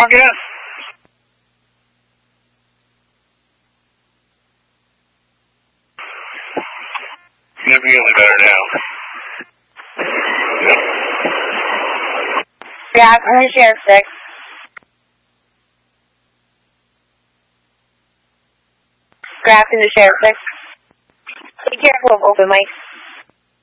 again? Significantly better now. Yeah, I'm going to share 6. Grafton to share 6. Be careful of open mics.